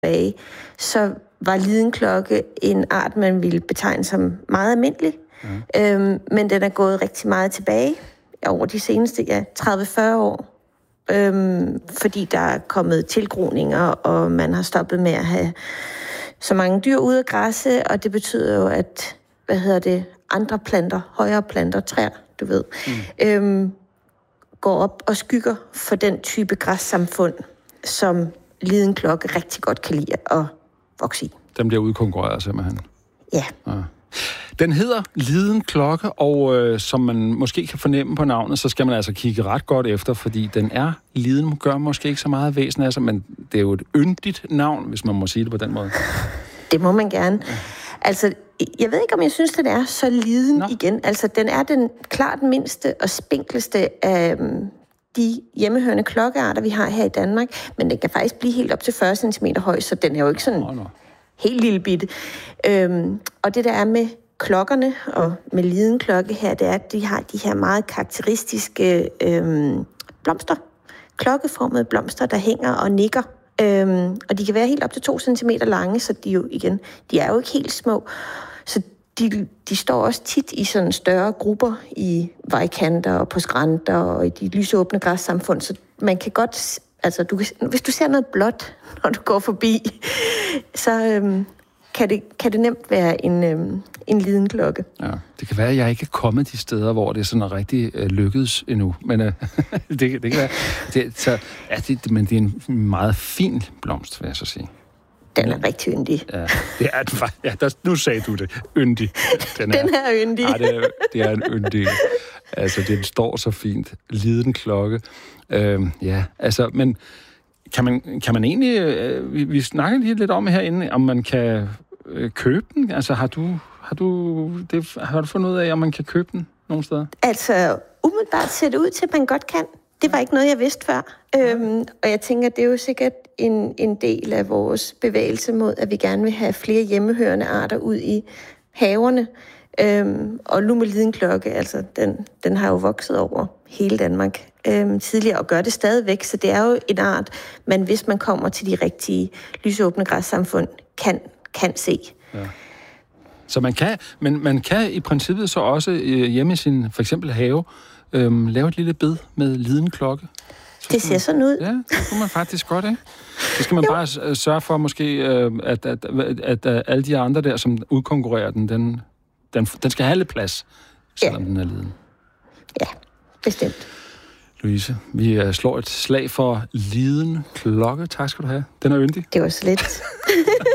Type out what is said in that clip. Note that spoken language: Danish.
tilbage, så var lidenklokke en art, man ville betegne som meget almindelig. Men den er gået rigtig meget tilbage over de seneste 30-40 år. Fordi der er kommet tilgroninger, og man har stoppet med at have så mange dyr ude at græsse, og det betyder jo, at andre planter, højere planter, træer, du ved, går op og skygger for den type græssamfund, som lidenklokke rigtig godt kan lide at vokse i. Den bliver udkonkurreret simpelthen. Ja. Den hedder lidenklokke, og som man måske kan fornemme på navnet, så skal man altså kigge ret godt efter, fordi den er liden. Man gør måske ikke så meget væsen af sig, men det er jo et yndigt navn, hvis man må sige det på den måde. Det må man gerne. Altså, jeg ved ikke, om jeg synes, den er så liden igen. Altså, den er den klart mindste og spinkleste af de hjemmehørende klokkearter, vi har her i Danmark, men den kan faktisk blive helt op til 40 cm høj, så den er jo ikke sådan helt lille bitte. Og det der er med klokkerne og med lidenklokke her, det er, at de har de her meget karakteristiske blomster. Klokkeformede blomster, der hænger og nikker. Og de kan være helt op til 2 cm lange, så de er jo ikke helt små. Så de står også tit i sådan større grupper i vejkanter og på skrænter og i de lysåbne græssamfund, så man kan godt, altså hvis du ser noget blåt, når du går forbi, så kan det nemt være en lidenklokke. Ja, det kan være, at jeg ikke er kommet de steder, hvor det er sådan rigtig lykkedes endnu, men det kan være. Men det er en meget fin blomst, vil jeg så sige. Den er rigtig yndig. Ja, det er den faktisk. Ja, nu sagde du det. Yndig. Den er yndig. Ja, det er en yndig. Altså, den står så fint. Lidenklokke. Ja, altså, men kan man egentlig... vi snakker lige lidt om herinde, om man kan købe den. Altså, har du fundet ud af, om man kan købe den nogle steder? Altså, umiddelbart ser det ud til, at man godt kan. Det var ikke noget, jeg vidste før. Og jeg tænker, det er jo sikkert en del af vores bevægelse mod, at vi gerne vil have flere hjemmehørende arter ud i haverne. Og nu med lidenklokke, altså, den har jo vokset over hele Danmark tidligere og gør det stadigvæk. Så det er jo en art, man, hvis man kommer til de rigtige lysåbne græssamfund, kan se. Ja. Så man kan i princippet så også hjemme i sin for eksempel have lave et lille bed med lidenklokke. Det ser sådan ud. Ja, det kunne man faktisk godt, ikke? Så skal man bare sørge for måske, at alle de andre der, som udkonkurrerer den skal have lidt plads, selvom den er liden. Ja, bestemt. Louise, vi slår et slag for lidenklokke. Tak skal du have. Den er yndig. Det var så lidt.